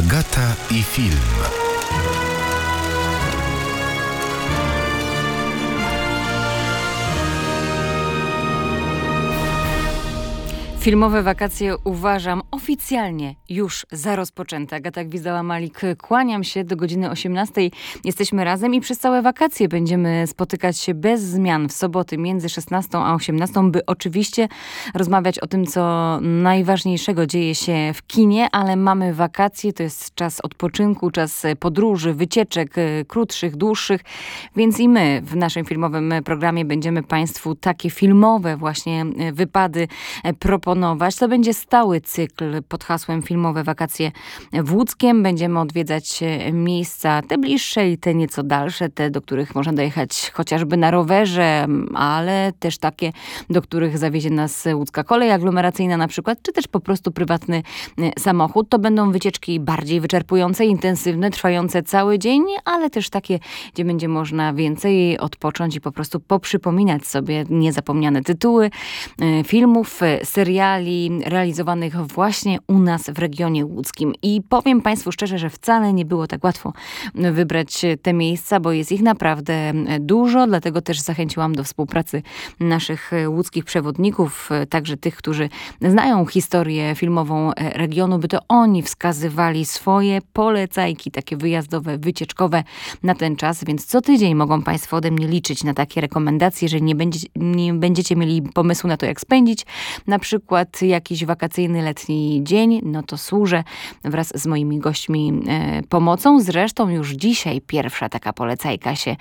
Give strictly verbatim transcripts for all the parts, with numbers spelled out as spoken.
Agata i film. Filmowe wakacje uważam oficjalnie już za rozpoczęte. Agata Gwizdała-Malik, kłaniam się do godziny osiemnastej. Jesteśmy razem i przez całe wakacje będziemy spotykać się bez zmian w soboty między szesnastą a osiemnastą, by oczywiście rozmawiać o tym, co najważniejszego dzieje się w kinie, ale mamy wakacje, to jest czas odpoczynku, czas podróży, wycieczek krótszych, dłuższych, więc i my w naszym filmowym programie będziemy Państwu takie filmowe właśnie wypady proponować. To będzie stały cykl pod hasłem Filmowe wakacje w Łódzkiem. Będziemy odwiedzać miejsca te bliższe i te nieco dalsze, te, do których można dojechać chociażby na rowerze, ale też takie, do których zawiezie nas łódzka kolej aglomeracyjna na przykład, czy też po prostu prywatny samochód. To będą wycieczki bardziej wyczerpujące, intensywne, trwające cały dzień, ale też takie, gdzie będzie można więcej odpocząć i po prostu poprzypominać sobie niezapomniane tytuły filmów, seriali, realizowanych właśnie u nas w regionie łódzkim. I powiem Państwu szczerze, że wcale nie było tak łatwo wybrać te miejsca, bo jest ich naprawdę dużo, dlatego też zachęciłam do współpracy naszych łódzkich przewodników, także tych, którzy znają historię filmową regionu, by to oni wskazywali swoje polecajki, takie wyjazdowe, wycieczkowe na ten czas, więc co tydzień mogą Państwo ode mnie liczyć na takie rekomendacje, jeżeli nie, będzie, nie będziecie mieli pomysłu na to, jak spędzić na przykład jakiś wakacyjny, letni dzień, no to służę wraz z moimi gośćmi e, pomocą. Zresztą już dzisiaj pierwsza taka polecajka się e,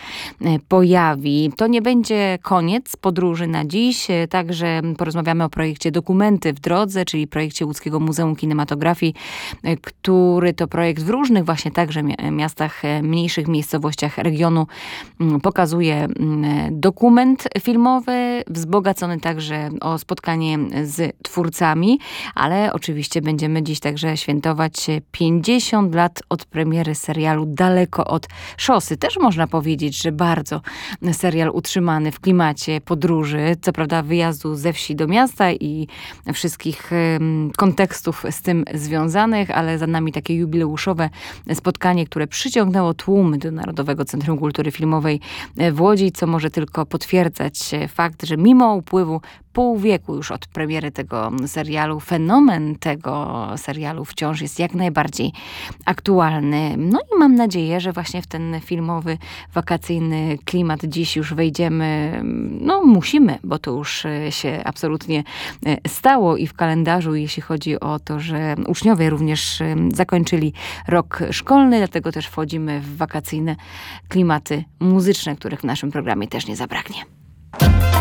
pojawi. To nie będzie koniec podróży na dziś, e, także porozmawiamy o projekcie Dokumenty w drodze, czyli projekcie Łódzkiego Muzeum Kinematografii, e, który to projekt w różnych właśnie także miastach, e, mniejszych miejscowościach regionu m, pokazuje m, dokument filmowy, wzbogacony także o spotkanie z twórcami, ale oczywiście będziemy dziś także świętować pięćdziesiąt lat od premiery serialu Daleko od szosy. Też można powiedzieć, że bardzo serial utrzymany w klimacie podróży, co prawda wyjazdu ze wsi do miasta i wszystkich um, kontekstów z tym związanych, ale za nami takie jubileuszowe spotkanie, które przyciągnęło tłumy do Narodowego Centrum Kultury Filmowej w Łodzi, co może tylko potwierdzać fakt, że mimo upływu pół wieku już od premiery tego serialu, fenomen tego serialu wciąż jest jak najbardziej aktualny. No i mam nadzieję, że właśnie w ten filmowy, wakacyjny klimat dziś już wejdziemy. No musimy, bo to już się absolutnie stało i w kalendarzu, jeśli chodzi o to, że uczniowie również zakończyli rok szkolny, dlatego też wchodzimy w wakacyjne klimaty muzyczne, których w naszym programie też nie zabraknie.